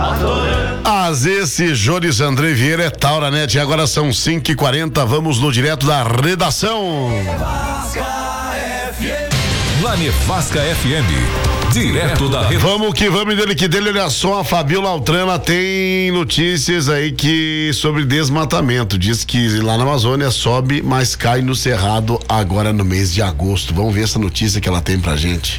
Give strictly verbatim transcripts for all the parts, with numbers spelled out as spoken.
Mas esse Jones André Vieira é Tauranet. Agora são cinco e quarenta. Vamos no direto da redação. La Nevasca F M, direto da redação. Vamos que vamos dele que dele. Olha só, a Fabiola Altrana tem notícias aí que sobre desmatamento. Diz que lá na Amazônia sobe, mas cai no Cerrado agora no mês de agosto. Vamos ver essa notícia que ela tem pra gente.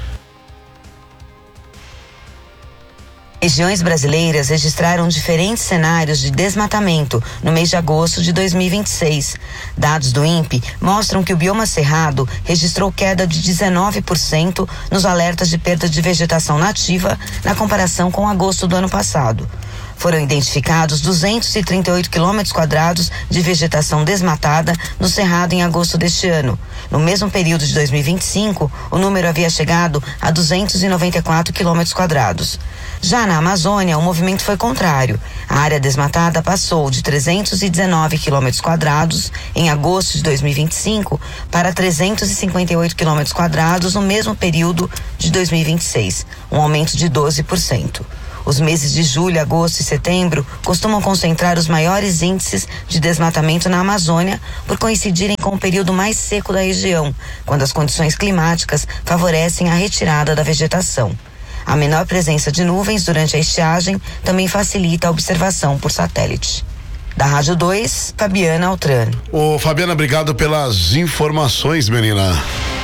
Regiões brasileiras registraram diferentes cenários de desmatamento no mês de agosto de dois mil e vinte e seis. Dados do INPE mostram que o bioma cerrado registrou queda de dezenove por cento nos alertas de perda de vegetação nativa na comparação com agosto do ano passado. Foram identificados duzentos e trinta e oito quilômetros quadrados de vegetação desmatada no Cerrado em agosto deste ano. No mesmo período de dois mil e vinte e cinco, o número havia chegado a duzentos e noventa e quatro quilômetros quadrados. Já na Amazônia, o movimento foi contrário. A área desmatada passou de trezentos e dezenove quilômetros quadrados em agosto de dois mil e vinte e cinco para trezentos e cinquenta e oito quilômetros quadrados no mesmo período de dois mil e vinte e seis, um aumento de doze por cento. Os meses de julho, agosto e setembro costumam concentrar os maiores índices de desmatamento na Amazônia por coincidirem com o período mais seco da região, quando as condições climáticas favorecem a retirada da vegetação. A menor presença de nuvens durante a estiagem também facilita a observação por satélite. Da Rádio dois, Fabiana Altrano. Ô, Fabiana, obrigado pelas informações, menina.